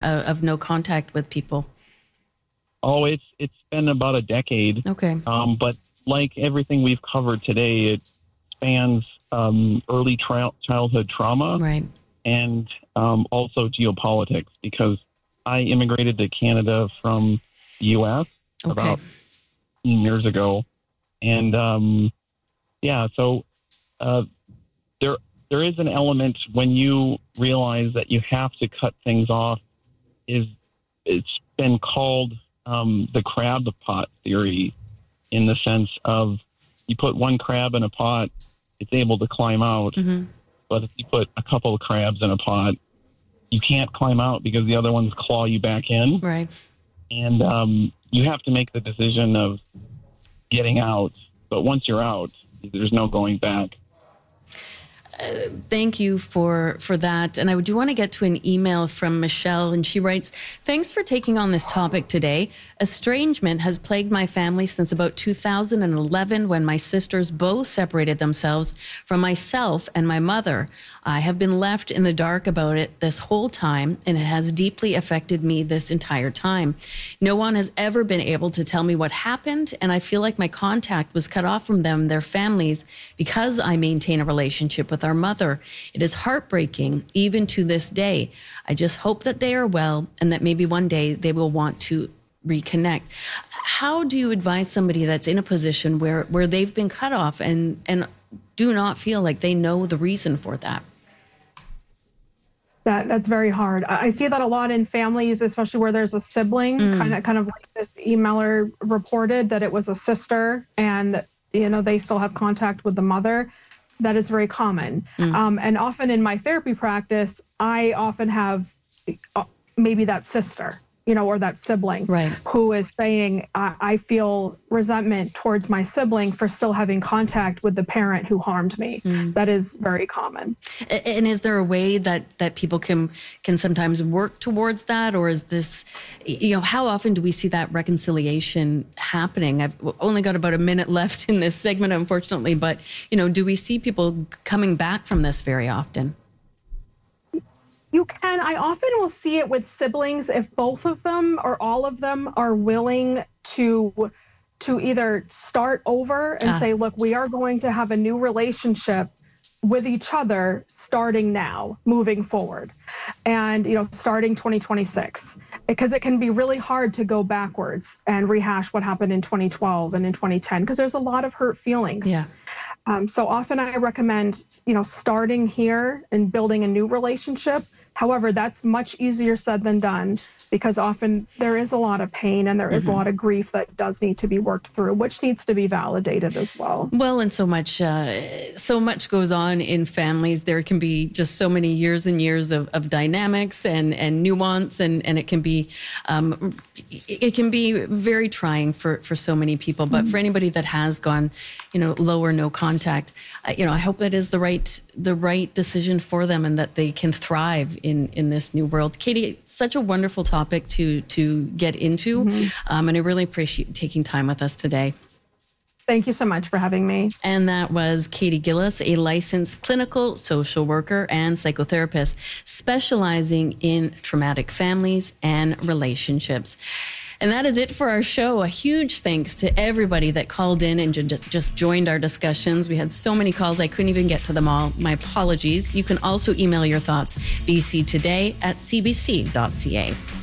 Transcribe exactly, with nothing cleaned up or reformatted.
uh, of no contact with people? Oh, it's it's been about a decade. Okay. Um, but like everything we've covered today, it spans um, early tra- childhood trauma, right, and um, also geopolitics, because I immigrated to Canada from the U S okay. about fifteen years ago, and um, yeah, so uh, there there is an element when you realize that you have to cut things off. Is it's been called um, the crab pot theory, in the sense of you put one crab in a pot, it's able to climb out. Mm-hmm. But if you put a couple of crabs in a pot, you can't climb out because the other ones claw you back in. Right. And um, you have to make the decision of getting out. But once you're out, there's no going back. Uh, thank you for, for that. And I do want to get to an email from Michelle, and she writes, thanks for taking on this topic today. Estrangement has plagued my family since about two thousand eleven, when my sisters both separated themselves from myself and my mother. I have been left in the dark about it this whole time, and it has deeply affected me this entire time. No one has ever been able to tell me what happened, and I feel like my contact was cut off from them, their families, because I maintain a relationship with our mother. It is heartbreaking, even to this day. I just hope that they are well, and that maybe one day they will want to reconnect. How do you advise somebody that's in a position where, where they've been cut off and, and do not feel like they know the reason for that? That that's very hard. I see that a lot in families, especially where there's a sibling, mm. kind of kind of like this emailer reported that it was a sister, and you know they still have contact with the mother. That is very common. Mm. Um, and often in my therapy practice, I often have uh, maybe that sister, you know, or that sibling, right, who is saying, I, I feel resentment towards my sibling for still having contact with the parent who harmed me. Mm. That is very common. And is there a way that, that people can can sometimes work towards that? Or is this, you know, how often do we see that reconciliation happening? I've only got about a minute left in this segment, unfortunately, but, you know, do we see people coming back from this very often? You can. I often will see it with siblings if both of them or all of them are willing to to either start over and ah. say, look, we are going to have a new relationship with each other starting now, moving forward. And, you know, starting twenty twenty-six, because it can be really hard to go backwards and rehash what happened in twenty twelve and in twenty ten, because there's a lot of hurt feelings. Yeah. Um, so often I recommend, you know, starting here and building a new relationship. However, that's much easier said than done, because often there is a lot of pain and there is mm-hmm. a lot of grief that does need to be worked through, which needs to be validated as well. Well, and so much, uh, so much goes on in families. There can be just so many years and years of, of dynamics and, and nuance, and, and it can be, um, it can be very trying for, for so many people. But mm-hmm. for anybody that has gone, you know, low or no contact, uh, you know, I hope that is the right, the right decision for them, and that they can thrive in, in this new world. Katie, such a wonderful topic. topic to to get into, mm-hmm. um, and I really appreciate taking time with us today. Thank you so much for having me. And that was Katie Gillis, a licensed clinical social worker and psychotherapist specializing in traumatic families and relationships. And that is it for our show. A huge thanks to everybody that called in and j- just joined our discussions. We had so many calls, I couldn't even get to them all. My apologies. You can also email your thoughts, b c today at c b c dot c a.